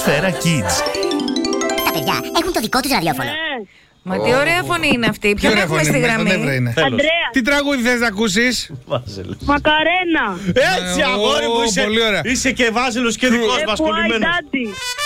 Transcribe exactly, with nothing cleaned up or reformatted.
Σφαίρα Kids. Τα παιδιά έχουν το δικό τους ραδιόφωνο. Μα τι ωραία φωνή είναι αυτή. Ποιον έχουμε στη γραμμή? Αντρέα. Τι τραγούδι θες να ακούσεις? Μακαρένα. Έτσι, αγόρι μου, Ω, είσαι, πολύ ωραία. είσαι και βάζελος και δικός μας Why κολλημένος. Daddy.